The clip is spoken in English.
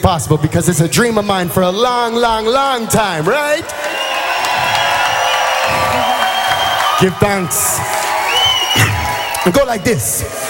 possible because it's a dream of mine for a long, long, long time, right? Give thanks. And go like this.